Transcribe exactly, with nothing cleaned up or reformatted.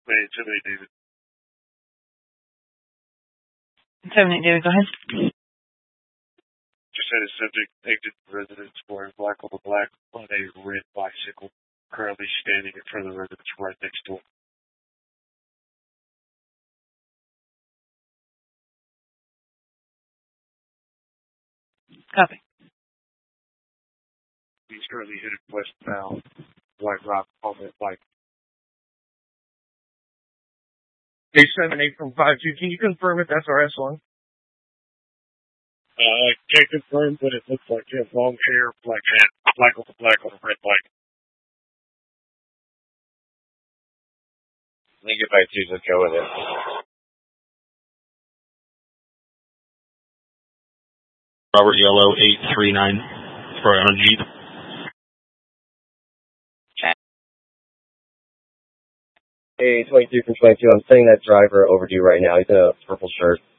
May seven eight David. seven eight David, go ahead. Just had a subject exited residence wearing black on black on a red bicycle, currently standing in front of the residence right next door. Copy. He's currently headed westbound, White Rock on that bike. A seven eight from five two, can you confirm if that's our S one? Uh, I can't confirm, but it looks like he has long hair, black hat, black on black on a red bike. I think if I choose, let's go with it. Robert Yellow, eight three nine, probably on a Jeep. Hey, twenty-two from twenty-two, I'm sending that driver overdue right now. He's in a purple shirt.